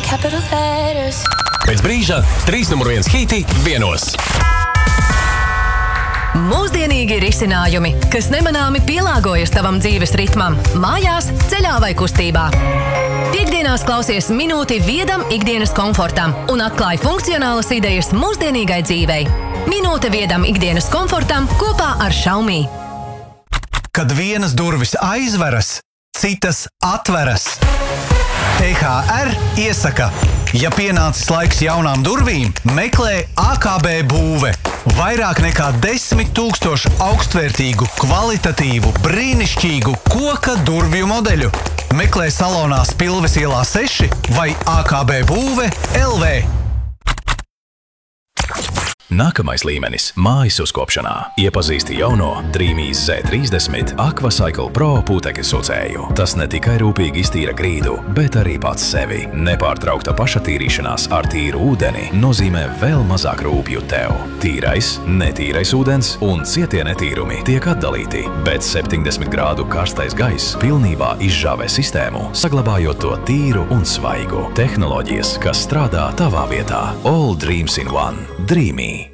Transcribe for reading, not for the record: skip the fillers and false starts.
capital letters. Pēc brīža 3 numur 1 hīti vienos. Mūsdienīgi risinājumi, kas nemanāmi pielāgojas tavam dzīves ritmam, mājās, ceļā vai kustībā. Piektdienās klausies minūti viedam ikdienas komfortam un atklāj funkcionālas idejas mūsdienīgai dzīvei. Minūte viedam ikdienas komfortam kopā ar Xiaomi. Kad vienas durvis aizveras, citas atveras. EHR iesaka, ja pienācis laiks jaunām durvīm, meklē AKB būve. Vairāk nekā 10 000 augstvērtīgu, kvalitatīvu, brīnišķīgu koka durvju modeļu. Meklē salonā Spilves ielā 6 vai AKB būve LV. Nākamais līmenis – mājas uzkopšanā. Iepazīsti jauno Dreamy's Z30 Aquacycle Pro putekļu sucēju. Tas ne tikai rūpīgi iztīra grīdu, bet arī pats sevi. Nepārtraukta pašatīrīšanās ar tīru ūdeni nozīmē vēl mazāk rūpju tev. Tīrais, netīrais ūdens un cietie netīrumi tiek atdalīti, bet 70 grādu karstais gaiss pilnībā izžāvē sistēmu, saglabājot to tīru un svaigu. Tehnoloģijas, kas strādā tavā vietā. All dreams in one. Dreamy.